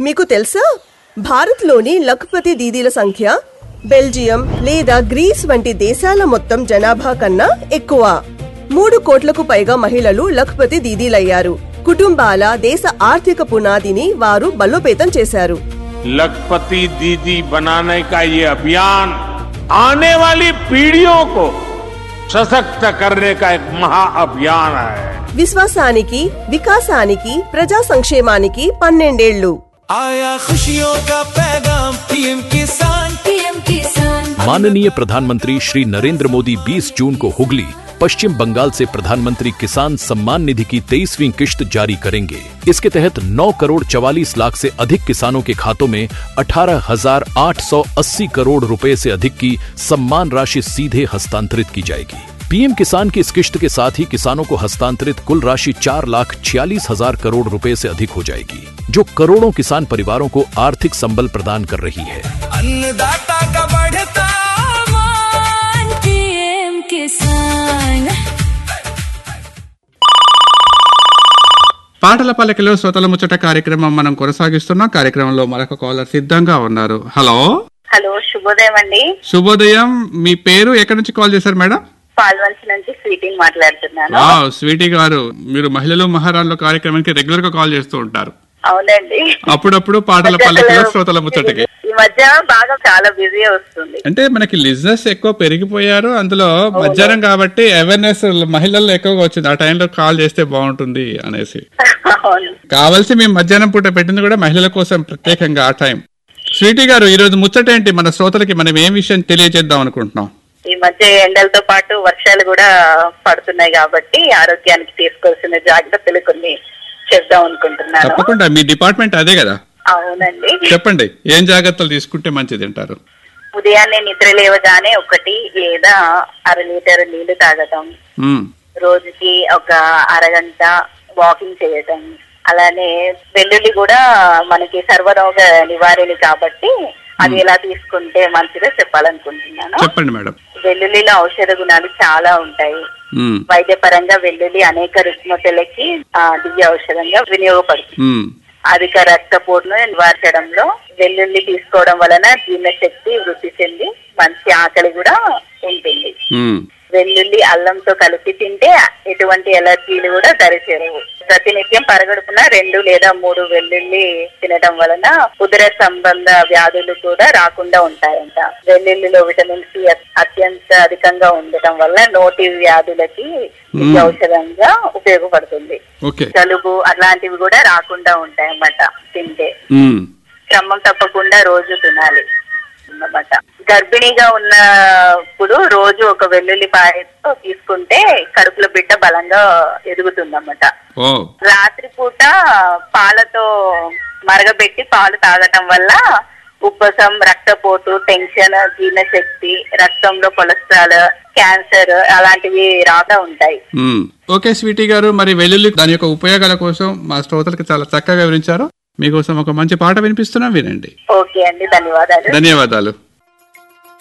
మీకు తెలుసా, భారత్లోని లఖపతి దీదీల సంఖ్య బెల్జియం లేదా గ్రీస్ వంటి దేశాల మొత్తం జనాభా కన్నా ఎక్కువ. 3 కోట్లకు పైగా మహిళలు లఖపతి దీదీలయ్యారు. కుటుంబాల దేశ ఆర్థిక పునాదిని వారు బలోపేతం చేశారు. लखपति दीदी बनाने का ये अभियान आने वाली पीढ़ियों को सशक्त करने का एक महा अभियान है. విశ్వాసానికి, వికాసానికి, ప్రజా సంక్షేమానికి 12 ఏళ్లు. आया खुशियों का पैगाम पीएम किसान. माननीय प्रधानमंत्री श्री नरेंद्र मोदी 20 जून को हुगली, पश्चिम बंगाल से प्रधानमंत्री किसान सम्मान निधि की 23वीं किश्त जारी करेंगे. इसके तहत 9 करोड़ 44 लाख से अधिक किसानों के खातों में 18,880 करोड़ रुपए से अधिक की सम्मान राशि सीधे हस्तांतरित की जाएगी. पीएम किसान की इस किश्त के साथ ही किसानों को हस्तांतरित कुल राशि 4,46,000 करोड़ रुपए से अधिक हो जाएगी, जो करोड़ों किसान परिवारों को आर्थिक संबल प्रदान कर रही है. अन्नदाता का बढ़ता मान पीएम किसान. పాటల పల్లకిలో శ్రోతల ముచ్చట కార్యక్రమం మనం కొనసాగిస్తున్నాం. కార్యక్రమంలో మరొక కాలర్ సిద్ధంగా ఉన్నారు. హలో శుభోదయం అండి. శుభోదయం. మీ పేరు, ఎక్కడి నుంచి కాల్ చేశారు మేడం? పాల్వంచి నుంచి స్వీటీ మాట్లాడుతున్నాను. స్వీటీ గారు, మీరు మహిళలు మహారాణుల కార్యక్రమానికి రెగ్యులర్ గా కాల్ చేస్తూ ఉంటారు. అవునండి, అప్పుడప్పుడు పాటల పల్లకిలో శ్రోతల ముచ్చటకి. ఈ మధ్య బాగా చాలా బిజీ వస్తుంది. అంటే మనకి లిజనర్స్ ఎక్కువ పెరిగిపోయారు, అందులో మధ్యాహ్నం కాబట్టి అవేర్నెస్ మహిళల్లో ఎక్కువగా వచ్చింది. ఆ టైంలో కాల్ చేస్తే బాగుంటుంది అనేసి కావాల్సి మేము మధ్యాహ్నం పూట పెట్టింది కూడా మహిళల కోసం ప్రత్యేకంగా ఆ టైం. స్వీటీ గారు, ఈ రోజు ముచ్చట ఏంటి? మన శ్రోతలకి మనం ఏం విషయం తెలియజేద్దాం అనుకుంటున్నాం? ఈ మధ్య ఎండలతో పాటు వర్షాలు కూడా పడుతున్నాయి కాబట్టి ఆరోగ్యానికి తీసుకోవాల్సిన జాగ్రత్తలు కొన్ని చెప్దాం అనుకుంటున్నాను. తప్పకుండా, మీ డిపార్ట్మెంట్ అదే కదా. అవునండి, చెప్పండి, ఏం జాగ్రత్తలు తీసుకుంటే మంచిది అంటారు? ఉదయాన్నే నిద్ర లేవగానే 1 లేదా 1/2 లీటర్ నీళ్లు తాగటం, రోజుకి ఒక అరగంట వాకింగ్ చేయటం, అలానే వెల్లుల్లి కూడా మనకి సర్వరోగ నివారణి కాబట్టి అది ఎలా తీసుకుంటే మంచిదో చెప్పాలనుకుంటున్నాను. చెప్పండి మేడం. వెల్లుల్లిలో ఔషధ గుణాలు చాలా ఉంటాయి. వైద్యపరంగా వెల్లుల్లి అనేక రుగ్మతలకి దివ్య ఔషధంగా వినియోగపడుతుంది. అధిక రక్తపోటును నివారించడంలో వెల్లుల్లి తీసుకోవడం వలన జీర్ణశక్తి వృద్ధి చెంది మంచి ఆకలి కూడా ఉంటుంది. వెల్లుల్లి అల్లంతో కలిపి తింటే ఎటువంటి ఎలర్జీలు కూడా దరిచేరవు. ప్రతినిత్యం పరగడుపున 2 లేదా 3 వెల్లుల్లి తినడం వలన ఉదర సంబంధ వ్యాధులు కూడా రాకుండా ఉంటాయంట. వెల్లుల్లిలో విటమిన్ సి అత్యంత అధికంగా ఉండటం వల్ల నోటి వ్యాధులకి ఔషధంగా ఉపయోగపడుతుంది. జలుబు అలాంటివి కూడా రాకుండా ఉంటాయన్నమాట తింటే. క్రమం తప్పకుండా రోజు తినాలి అన్నమాట. గర్భిణీగా ఉన్నప్పుడు రోజు ఒక వెల్లుల్లిపాయతో తీసుకుంటే కడుపులో బిడ్డ బలంగా ఎదుగుతుందన్నమాట. రాత్రి పూట పాలతో మరగబెట్టి పాలు తాగటం వల్ల ఉబ్బసం, రక్తపోటు, టెన్షన్, జీర్ణశక్తి, రక్తంలో కొలెస్ట్రాల్, క్యాన్సర్ అలాంటివి రాకుండా ఉంటాయి. ఓకే స్వీటీ గారు, మరి వెల్లుల్లి దాని యొక్క ఉపయోగాల కోసం మా శ్రోతలకు చాలా చక్కగా వివరించారు. మీకోసం ఒక మంచి పాట వినిపిస్తున్నాం, వినండి. ఓకే అండి, ధన్యవాదాలు. ధన్యవాదాలు.